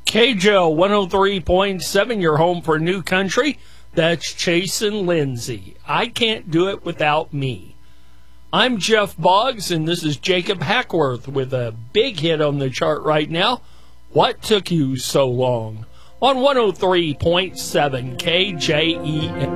KJO 103.7, your home for new country. That's Chase and Lindsay. I Can't Do It Without Me. I'm Jeff Boggs, and this is Jacob Hackworth with a big hit on the chart right now. What Took You So Long? On 103.7 KJE.